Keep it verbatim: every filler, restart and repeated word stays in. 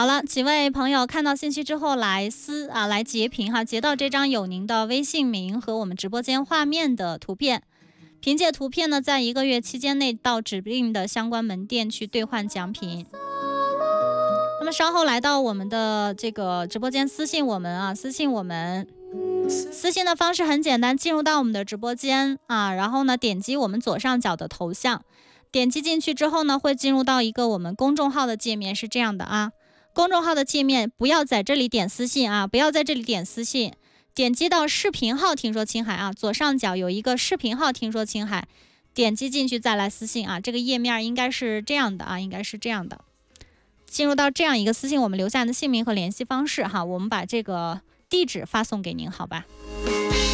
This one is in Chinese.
好了，几位朋友看到信息之后来私啊来截屏哈，截到这张有您的微信名和我们直播间画面的图片，凭借图片呢，在一个月期间内到指定的相关门店去兑换奖品。那么稍后来到我们的这个直播间私信我们啊，私信我们。私信的方式很简单，进入到我们的直播间啊，然后呢点击我们左上角的头像，点击进去之后呢，会进入到一个我们公众号的界面，是这样的啊。公众号的界面不要在这里点私信啊，不要在这里点私信，点击到视频号听说青海啊，左上角有一个视频号听说青海，点击进去再来私信啊。这个页面应该是这样的啊，应该是这样的。进入到这样一个私信，我们留下你的姓名和联系方式哈，我们把这个地址发送给您，好吧？